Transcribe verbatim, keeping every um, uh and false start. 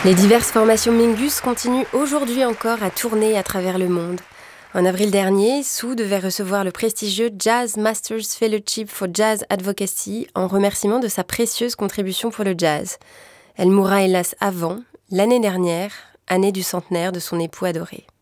Les diverses formations Mingus continuent aujourd'hui encore à tourner à travers le monde. En avril dernier, Sue devait recevoir le prestigieux Jazz Masters Fellowship for Jazz Advocacy en remerciement de sa précieuse contribution pour le jazz. Elle mourra hélas avant, l'année dernière, année du centenaire de son époux adoré.